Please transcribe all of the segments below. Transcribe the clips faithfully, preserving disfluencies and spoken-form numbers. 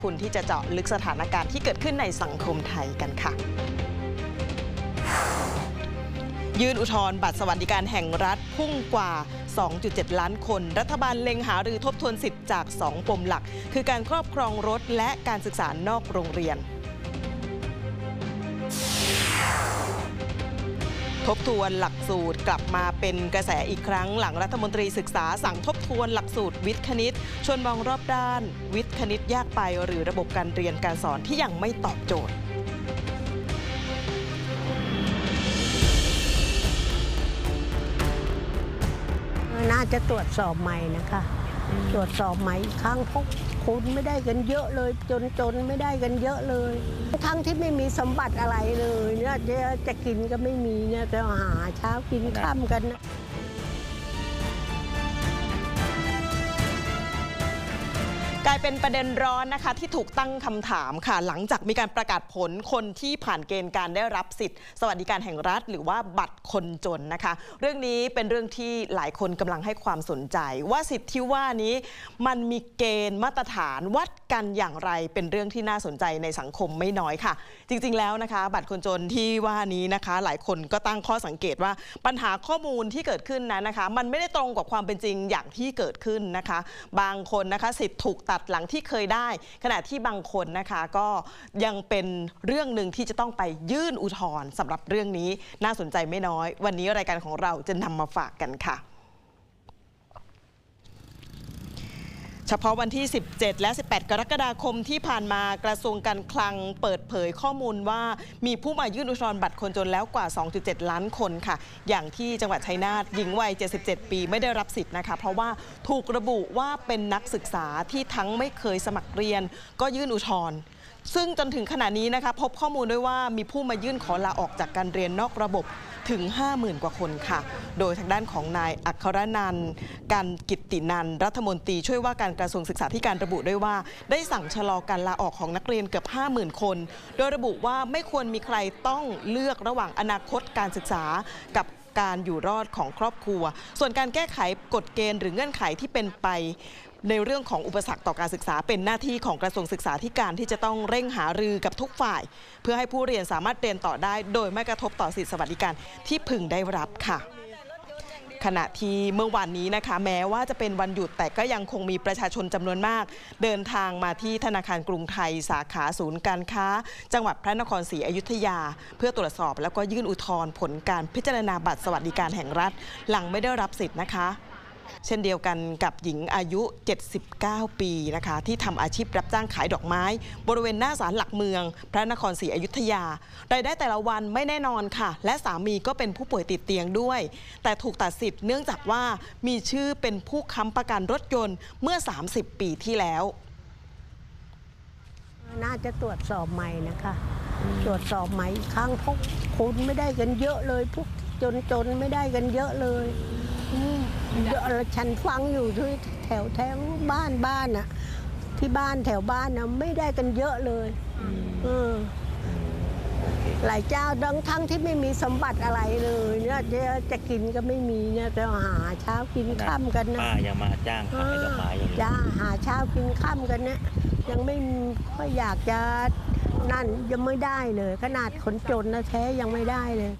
คุณที่จะเจาะลึกสถานการณ์ที่เกิดขึ้นในสังคมไทยกันค่ะยื่นอุทธรณ์บัตรสวัสดิการแห่งรัฐพุ่งกว่า สองจุดเจ็ด ล้านคนรัฐบาลเล็งหารือทบทวนสิทธิ์จากสองปมหลักคือการครอบครองรถและการศึกษานอกโรงเรียนทบทวนหลักสูตรกลับมาเป็นกระแสอีกครั้งหลังรัฐมนตรีศึกษาสั่งทบทวนหลักสูตรวิทย์คณิตชวนมองรอบด้านวิทย์คณิตยากไปหรือระบบการเรียนการสอนที่ยังไม่ตอบโจทย์น่าจะตรวจสอบใหม่นะคะตรวจสอบใหม่อีกครั้งเพราะคุณไม่ได้กันเยอะเลยจนจนไม่ได้กันเยอะเลยทั้งที่ไม่มีสมบัติอะไรเลยเนี่ยจะจะกินก็ไม่มีเนี่ยจะหาเช้ากินค่ำกันนะกลายเป็นประเด็นร้อนนะคะที่ถูกตั้งคำถามค่ะหลังจากมีการประกาศผลคนที่ผ่านเกณฑ์การได้รับสิทธิ์สวัสดิการแห่งรัฐหรือว่าบัตรคนจนนะคะเรื่องนี้เป็นเรื่องที่หลายคนกำลังให้ความสนใจว่าสิทธิ์ที่ว่านี้มันมีเกณฑ์มาตรฐานวัดกันอย่างไรเป็นเรื่องที่น่าสนใจในสังคมไม่น้อยค่ะจริงๆแล้วนะคะบัตรคนจนที่ว่านี้นะคะหลายคนก็ตั้งข้อสังเกตว่าปัญหาข้อมูลที่เกิดขึ้นนั้นนะคะมันไม่ได้ตรงกับความเป็นจริงอย่างที่เกิดขึ้นนะคะบางคนนะคะสิทธิ์ถูกตัดหลังที่เคยได้ขณะที่บางคนนะคะก็ยังเป็นเรื่องหนึ่งที่จะต้องไปยื่นอุทธรณ์สำหรับเรื่องนี้น่าสนใจไม่น้อยวันนี้รายการของเราจะนำมาฝากกันค่ะเฉพาะวันที่สิบเจ็ดและสิบแปดกรกฎาคมที่ผ่านมากระทรวงการคลังเปิดเผยข้อมูลว่ามีผู้มายื่นอุทธรณ์บัตรคนจนแล้วกว่า สองจุดเจ็ด ล้านคนค่ะอย่างที่จังหวัดชัยนาทหญิงวัยเจ็ดสิบเจ็ดปีไม่ได้รับสิทธิ์นะคะเพราะว่าถูกระบุว่าเป็นนักศึกษาที่ทั้งไม่เคยสมัครเรียนก็ยื่นอุทธรณ์ซึ่งจนถึงขณะนี้นะคะพบข้อมูลด้วยว่ามีผู้มายื่นขอลาออกจากการเรียนนอกระบบถึง ห้าหมื่น กว่าคนค่ะโดยทางด้านของนายอัครนันท์กันกิตตินันท์รัฐมนตรีช่วยว่าการกระทรวงศึกษาธิการระบุด้วยว่าได้สั่งชะลอการลาออกของนักเรียนเกือบ ห้าหมื่น คนโดยระบุว่าไม่ควรมีใครต้องเลือกระหว่างอนาคตการศึกษากับการอยู่รอดของครอบครัวส่วนการแก้ไขกฎเกณฑ์หรือเงื่อนไขที่เป็นไปในเรื่องของอุปสรรคต่อการศึกษาเป็นหน้าที่ของกระทรวงศึกษาธิการที่จะต้องเร่งหารือกับทุกฝ่ายเพื่อให้ผู้เรียนสามารถเรียนต่อได้โดยไม่กระทบต่อสิทธิสวัสดิการที่พึงได้รับค่ะขณะที่เมื่อวานนี้นะคะแม้ว่าจะเป็นวันหยุดแต่ก็ยังคงมีประชาชนจำนวนมากเดินทางมาที่ธนาคารกรุงไทยสาขาศูนย์การค้าจังหวัดพระนครศรีอยุธยาเพื่อตรวจสอบแล้วก็ยื่นอุทธรณ์ผลการพิจารณาบัตรสวัสดิการแห่งรัฐหลังไม่ได้รับสิทธิ์นะคะเช่นเดียวกันกับหญิงอายุเจ็ดสิบเก้าปีนะคะที่ทำอาชีพรับจ้างขายดอกไม้บริเวณหน้าศาลหลักเมืองพระนครศรีอยุธยารายได้แต่ละวันไม่แน่นอนค่ะและสามีก็เป็นผู้ป่วยติดเตียงด้วยแต่ถูกตัดสิทธิ์เนื่องจากว่ามีชื่อเป็นผู้ค้ำประกันรถยนต์เมื่อสามสิบปีที่แล้วน่าจะตรวจสอบใหม่นะคะตรวจสอบใหม่อีกครั้งเพราะคุณไม่ได้กันเยอะเลยพวกจนจนไม่ได้กันเยอะเลยฉันฟังอยู่ที่แถวแถวบ้านบ้านน่ะที่บ้านแถวบ้านน่ะไม่ได้กันเยอะเลยเออหลายเจ้าดังทั้งที่ไม่มีสมบัติอะไรเลยเนี่ยจะจะกินก็ไม่มีเนี่ยจะหาเช้ากินค่ำกันนะป้ายังมาจ้างขายดอกไม้อย่างนี้จ้าหาเช้ากินค่ำกันเนี่ยยังไม่ค่อยอยากจะนั่นยังไม่ได้เลยขนาดคนจนนะแท้ยังไม่ได้เลย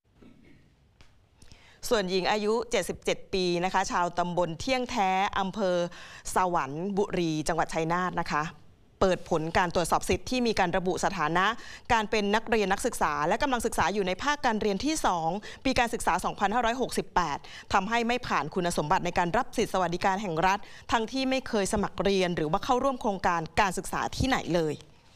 ส่วนหญิงอายุ เจ็ดสิบเจ็ด ปีนะคะชาวตำบลเที่ยงแท้อำเภอสวรรค์บุรีจังหวัดชัยนาทนะคะเปิดผลการตรวจสอบสิทธิ์ที่มีการระบุสถานะการเป็นนักเรียนนักศึกษาและกำลังศึกษาอยู่ในภาคการเรียนที่สองปีการศึกษา สองพันห้าร้อยหกสิบแปด ทำให้ไม่ผ่านคุณสมบัติในการรับสิทธิสวัสดิการแห่งรัฐทั้งที่ไม่เคยสมัครเรียนหรือว่าเข้าร่วมโครงการการศึกษาที่ไหนเลย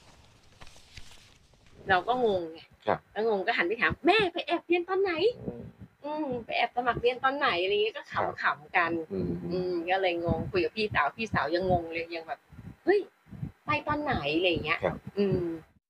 เราก็งงไงก็งงก็หันไปถามแม่ไปแอบเรียนตอนไหนอืมไปแอบสมัครเรียนตอนไหนอะไรเงี้ยก็ขำๆกันอืมก็เลยงงคุยกับพี่สาวพี่สาวยังงงเลยยังแบบเฮ้ยไปตอนไหนอะไรเงี้ยอืม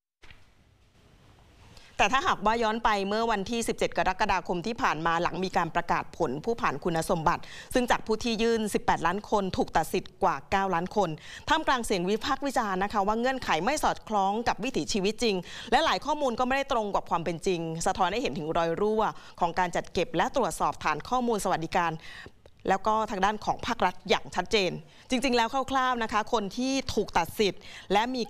แต่ถ้าหากว่าย้อนไปเมื่อวันที่สิบเจ็ดกรกฎาคมที่ผ่านมาหลังมีการประกาศผลผู้ผ่านคุณสมบัติซึ่งจากผู้ที่ยื่นสิบแปดล้านคนถูกตัดสิทธิ์กว่าเก้าล้านคนท่ามกลางเสียงวิพากษ์วิจารณ์นะคะว่าเงื่อนไขไม่สอดคล้องกับวิถีชีวิตจริงและหลายข้อมูลก็ไม่ได้ตรงกับความเป็นจริงสะท้อนให้เห็นถึงรอยรั่วของการจัดเก็บและตรวจสอบฐานข้อมูลสวัสดิการแล้วก็ทางด้านของภาครัฐอย่างชัดเจน จริงๆแล้วคร่าวๆนะคะคนที่ถูกตัดสิทธิ์และมี